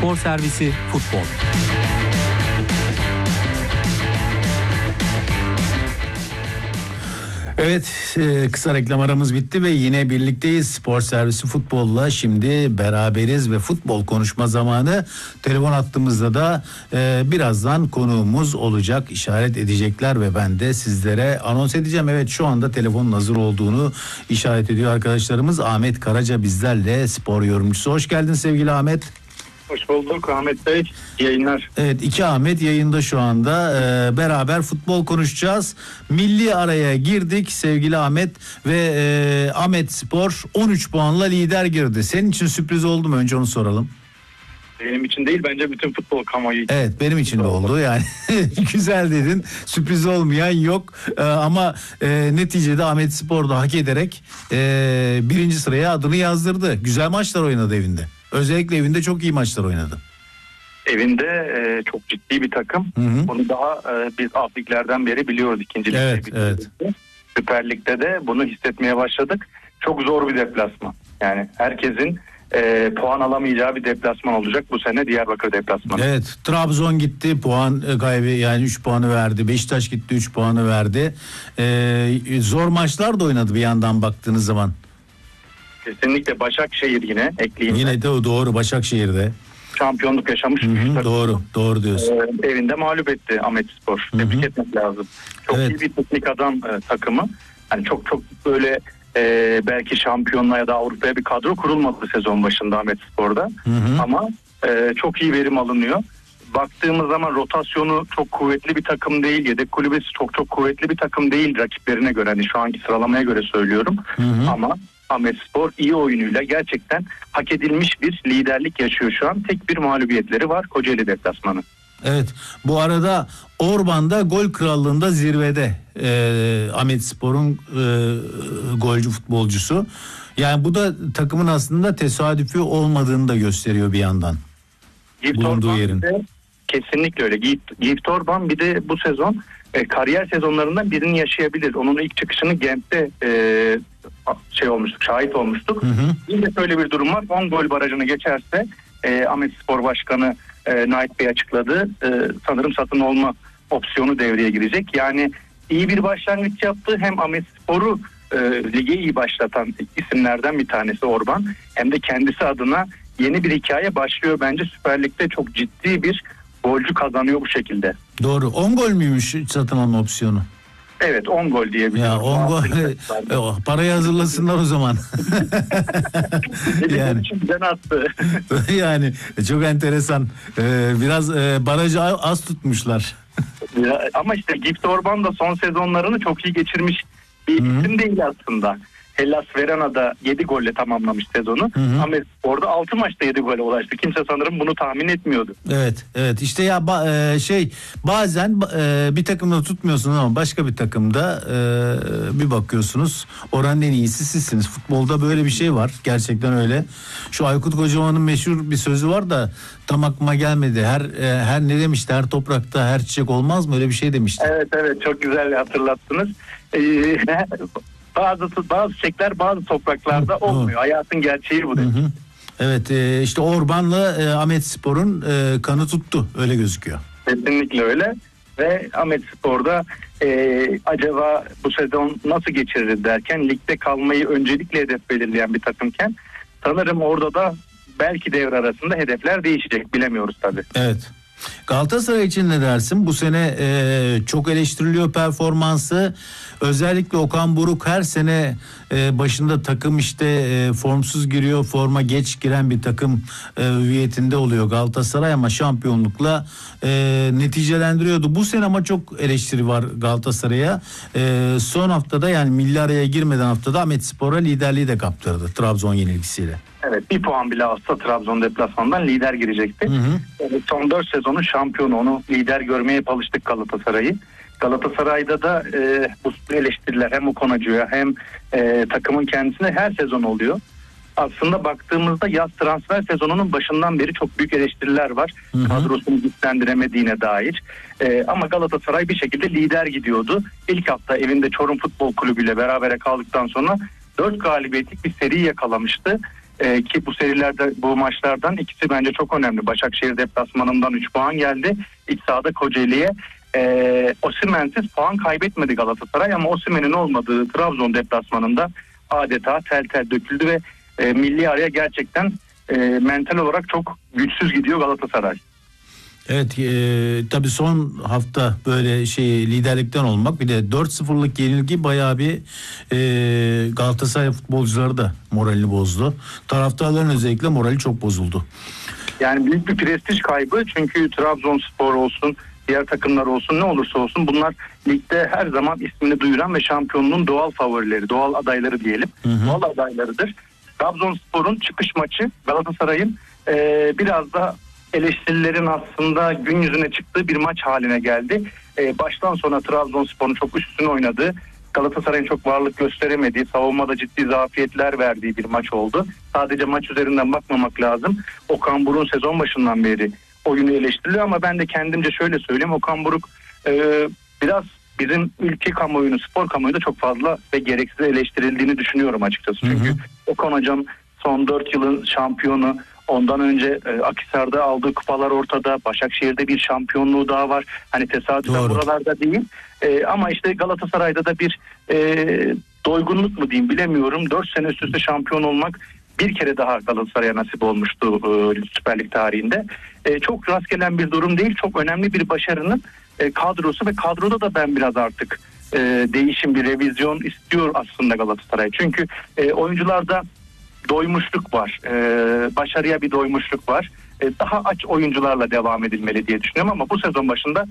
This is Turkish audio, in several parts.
Spor Servisi Futbol. Evet, kısa reklam aramız bitti ve yine birlikteyiz. Spor Servisi Futbol'la şimdi beraberiz ve futbol konuşma zamanı. Telefon hattımızda da birazdan konuğumuz olacak, işaret edecekler ve ben de sizlere anons edeceğim. Evet, şu anda telefonun hazır olduğunu işaret ediyor arkadaşlarımız. Ahmet Karaca bizlerle, spor yorumcusu. Hoş geldin sevgili Ahmet. Hoş bulduk Ahmet Bey. Yayınlar. Evet, iki Ahmet yayında şu anda. Beraber futbol konuşacağız. Milli araya girdik sevgili Ahmet ve Ahmet Spor 13 puanla lider girdi. Senin için sürpriz oldu mu? Önce onu soralım. Benim için değil, bence bütün futbol kamuoyu için. Evet, benim için de oldu yani. Güzel dedin. Sürpriz olmayan yok. Ama neticede Ahmet Spor da hak ederek birinci sıraya adını yazdırdı. Güzel maçlar oynadı evinde. Özellikle evinde çok iyi maçlar oynadı. Evinde çok ciddi bir takım. Hı. Bunu daha biz alt liglerden beri biliyoruz, ikinci ligde. Evet. Süper Lig'de de bunu hissetmeye başladık. Çok zor bir deplasman. Yani herkesin puan alamayacağı bir deplasman olacak bu sene, Diyarbakır deplasmanı. Evet, Trabzon gitti, puan kaybı, yani 3 puanı verdi. Beşiktaş gitti, 3 puanı verdi. Zor maçlar da oynadı bir yandan baktığınız zaman. Kesinlikle. Başakşehir yine ekleyeyim. Yine de doğru, Başakşehir'de. Şampiyonluk yaşamış. Doğru diyorsun. Evinde mağlup etti Ahmet Spor. Tebrik etmek lazım. Çok iyi bir teknik adam takımı. Yani çok böyle belki şampiyonluğa ya da Avrupa'ya bir kadro kurulmadı sezon başında Ahmet Spor'da. Ama çok iyi verim alınıyor. Baktığımız zaman rotasyonu çok kuvvetli bir takım değil. Yedek kulübesi çok kuvvetli bir takım değil rakiplerine göre. Hani şu anki sıralamaya göre söylüyorum. Ama Ahmet Spor iyi oyunuyla gerçekten hak edilmiş bir liderlik yaşıyor şu an. Tek bir mağlubiyetleri var, Kocaeli deplasmanı. Evet, bu arada Orban'da gol krallığında zirvede Ahmet Spor'un golcü futbolcusu. Yani bu da takımın aslında tesadüfi olmadığını da gösteriyor bir yandan. Bulunduğu yerin. Kesinlikle öyle. Gift Orban bir de bu sezon kariyer sezonlarından birini yaşayabilir. Onun ilk çıkışını Gent'te şahit olmuştuk. Yine böyle bir durum var. 10 gol barajını geçerse Ahmet Spor Başkanı Nait Bey açıkladı. Sanırım satın olma opsiyonu devreye girecek. Yani iyi bir başlangıç yaptı. Hem Ahmet Spor'u lige iyi başlatan isimlerden bir tanesi Orban. Hem de kendisi adına yeni bir hikaye başlıyor. Bence Süper Lig'de çok ciddi bir golcü kazanıyor bu şekilde. Doğru. 10 gol müymüş satın alma opsiyonu? Evet, 10 gol diyebilirim. Ya 10 gol. Parayı hazırlasınlar o zaman. Yani içinden attı. Yani çok enteresan. Biraz barajı az tutmuşlar. Ya, ama işte Gift Orban da son sezonlarını çok iyi geçirmiş bir isim değil aslında. Hellas Verona'da 7 golle tamamlamış sezonu. Ama orada 6 maçta 7 gole ulaştı. Kimse sanırım bunu tahmin etmiyordu. Evet. İşte ya bazen bir takımda tutmuyorsunuz ama başka bir takımda bir bakıyorsunuz oranın en iyisi sizsiniz. Futbolda böyle bir şey var. Gerçekten öyle. Şu Aykut Kocaman'ın meşhur bir sözü var da tam aklıma gelmedi. Her ne demişti? Her toprakta her çiçek olmaz mı? Öyle bir şey demişti. Evet, çok güzel hatırlattınız. Bazı çiçekler bazı topraklarda olmuyor. Hayatın gerçeği bu. Evet, işte Orban'la Ahmet Spor'un kanı tuttu, öyle gözüküyor. Kesinlikle öyle. Ve Ahmet Spor'da acaba bu sezon nasıl geçirir derken ligde kalmayı öncelikle hedef belirleyen bir takımken sanırım orada da belki devre arasında hedefler değişecek, bilemiyoruz tabii. Evet. Galatasaray için ne dersin? Bu sene çok eleştiriliyor performansı. Özellikle Okan Buruk her sene başında takım formsuz giriyor. Forma geç giren bir takım hüviyetinde oluyor Galatasaray ama şampiyonlukla neticelendiriyordu. Bu sene ama çok eleştiri var Galatasaray'a. Son haftada, yani milli araya girmeden haftada Ahmet Spor'a liderliği de kaptırdı Trabzon yenilgisiyle. Evet, bir puan bile alsa Trabzon deplasmandan lider girecekti. Yani son 4 sezonun şampiyonu, onu lider görmeye alıştık Galatasaray'ı. Galatasaray'da da bu eleştiriler hem Okan Hoca'ya hem takımın kendisine her sezon oluyor. Aslında baktığımızda yaz transfer sezonunun başından beri çok büyük eleştiriler var. Kadrosunu güçlendiremediğine dair. Ama Galatasaray bir şekilde lider gidiyordu. İlk hafta evinde Çorum Futbol Kulübü ile berabere kaldıktan sonra 4 galibiyetlik bir seri yakalamıştı. Ki bu serilerde, bu maçlardan ikisi bence çok önemli. Başakşehir deplasmanından 3 puan geldi. İç sahada Kocaeli'ye. Osimhen'siz puan kaybetmedi Galatasaray ama Osimhen'in olmadığı Trabzon deplasmanında adeta tel tel döküldü ve milli araya gerçekten mental olarak çok güçsüz gidiyor Galatasaray. Evet, tabii son hafta böyle liderlikten olmak, bir de 4-0'lık yenilgi bayağı bir Galatasaray futbolcuları da moralini bozdu. Taraftarların özellikle morali çok bozuldu. Yani büyük bir prestij kaybı, çünkü Trabzonspor olsun, diğer takımlar olsun, ne olursa olsun bunlar ligde her zaman ismini duyuran ve şampiyonluğun doğal favorileri, doğal adayları diyelim. Doğal adaylarıdır. Trabzonspor'un çıkış maçı Galatasaray'ın biraz da eleştirilerin aslında gün yüzüne çıktığı bir maç haline geldi. Baştan sona Trabzonspor'un çok üstün oynadığı, Galatasaray'ın çok varlık gösteremediği, savunmada ciddi zafiyetler verdiği bir maç oldu. Sadece maç üzerinden bakmamak lazım. Okan Buruk'un sezon başından beri oyunu eleştiriliyor ama ben de kendimce şöyle söyleyeyim. Okan Buruk biraz bizim ülke kamuoyunu, spor kamuoyunda çok fazla ve gereksiz eleştirildiğini düşünüyorum açıkçası. Çünkü Okan Hocam son 4 yılın şampiyonu. Ondan önce Akhisar'da aldığı kupalar ortada. Başakşehir'de bir şampiyonluğu daha var. Hani tesadüfen buralarda değil. Ama işte Galatasaray'da da bir doygunluk mu diyeyim bilemiyorum. 4 sene üst üste şampiyon olmak bir kere daha Galatasaray'a nasip olmuştu Süper Lig tarihinde. Çok rastgele bir durum değil. Çok önemli bir başarının kadrosu ve kadroda da ben biraz artık değişim, bir revizyon istiyor aslında Galatasaray. Çünkü oyuncularda doymuşluk var. Başarıya bir doymuşluk var. Daha aç oyuncularla devam edilmeli diye düşünüyorum ama bu sezon başında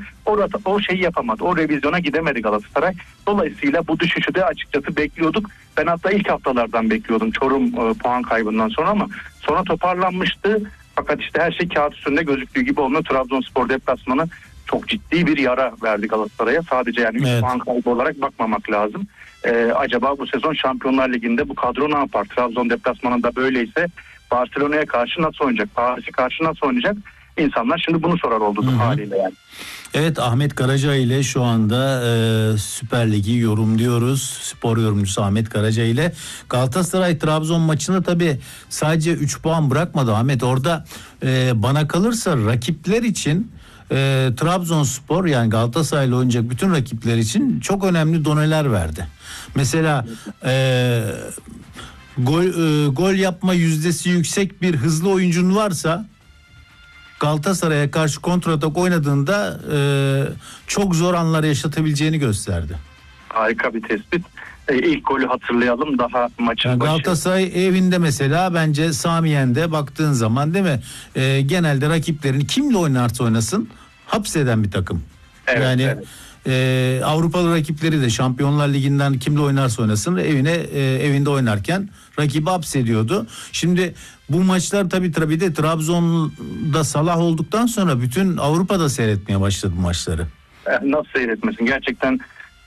o şeyi yapamadı. O revizyona gidemedi Galatasaray. Dolayısıyla bu düşüşü de açıkçası bekliyorduk. Ben hatta ilk haftalardan bekliyordum Çorum puan kaybından sonra ama sonra toparlanmıştı. Fakat işte her şey kağıt üstünde gözüktüğü gibi olmuyor. Trabzonspor deplasmanı çok ciddi bir yara verdi Galatasaray'a. Sadece yani 3 puan kaybı olarak bakmamak lazım. Acaba bu sezon Şampiyonlar Ligi'nde bu kadro ne yapar? Trabzon deplasmanında böyleyse Barcelona'ya karşı nasıl oynayacak? Paris'e karşı nasıl oynayacak? İnsanlar şimdi bunu sorar oldu haliyle yani. Evet, Ahmet Karaca ile şu anda Süper Lig'i yorumluyoruz. Spor yorumcusu Ahmet Karaca ile. Galatasaray Trabzon maçında tabii sadece 3 puan bırakmadı Ahmet. Orada bana kalırsa rakipler için Trabzonspor, yani Galatasaray'la oynayacak bütün rakipler için çok önemli doneler verdi. Mesela gol yapma yüzdesi yüksek bir hızlı oyuncun varsa Galatasaray'a karşı kontratak oynadığında çok zor anlar yaşatabileceğini gösterdi. Harika bir tespit. İlk golü hatırlayalım, daha maçın yani başı. Galatasaray evinde mesela, bence Samiyen'de baktığın zaman değil mi? Genelde rakiplerini kimle oynarsa oynasın hapseden bir takım. Evet, yani evet. Avrupalı rakipleri de Şampiyonlar Ligi'nden kimle oynarsa oynasın evinde oynarken rakibi hapsediyordu. Şimdi bu maçlar tabii de Trabzon'da Salah olduktan sonra bütün Avrupa'da seyretmeye başladı bu maçları. Nasıl seyretmesin? Gerçekten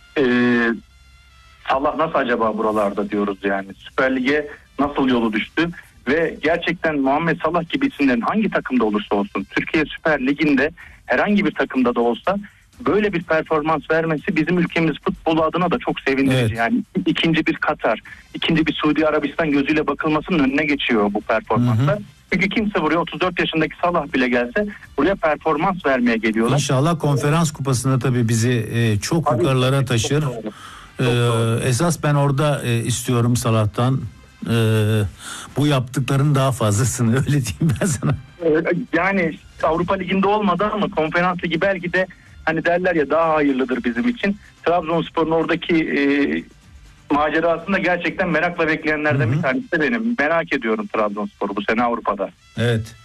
Salah nasıl acaba buralarda diyoruz yani. Süper Lig'e nasıl yolu düştü? Ve gerçekten Muhammed Salah gibi isimlerin hangi takımda olursa olsun, Türkiye Süper Ligi'nde herhangi bir takımda da olsa böyle bir performans vermesi bizim ülkemiz futbolu adına da çok sevindirici. Evet. Yani ikinci bir Katar, ikinci bir Suudi Arabistan gözüyle bakılmasının önüne geçiyor bu performanslar. Çünkü kimse buraya 34 yaşındaki Salah bile gelse buraya performans vermeye geliyorlar. İnşallah konferans kupasında tabii bizi çok yukarılara taşır. Esas ben orada istiyorum Salah'tan bu yaptıkların daha fazlasını, öyle diyeyim ben sana. Yani Avrupa Ligi'nde olmadı ama Konferans Ligi belki de hani derler ya daha hayırlıdır bizim için. Trabzonspor'un oradaki macerasında gerçekten merakla bekleyenlerden bir tanesi de benim. Merak ediyorum Trabzonspor'u bu sene Avrupa'da. Evet.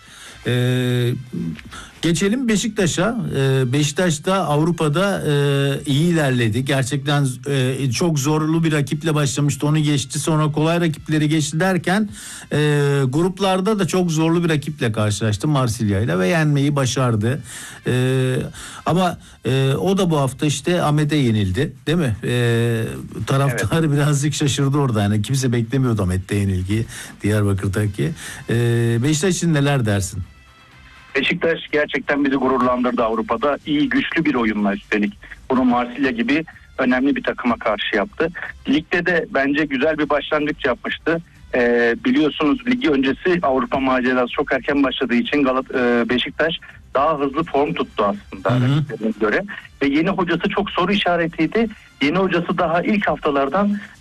Geçelim Beşiktaş'a. Beşiktaş da Avrupa'da iyi ilerledi. Gerçekten çok zorlu bir rakiple başlamıştı. Onu geçti. Sonra kolay rakipleri geçti derken gruplarda da çok zorlu bir rakiple karşılaştı, Marsilya'yla, ve yenmeyi başardı. Ama o da bu hafta işte Ahmet'e yenildi, değil mi? Taraftarı evet, birazcık şaşırdı orada. Yani kimse beklemiyordu Ahmet'te yenilgiyi, Diyarbakır'daki. Beşiktaş için neler dersin? Beşiktaş gerçekten bizi gururlandırdı Avrupa'da. İyi, güçlü bir oyunla üstelik. Bunu Marsilya gibi önemli bir takıma karşı yaptı. Ligde de bence güzel bir başlangıç yapmıştı. biliyorsunuz ligi öncesi Avrupa macerası çok erken başladığı için Beşiktaş daha hızlı form tuttu aslında rakiplerine göre. Ve yeni hocası çok soru işaretiydi. Yeni hocası daha ilk haftalardan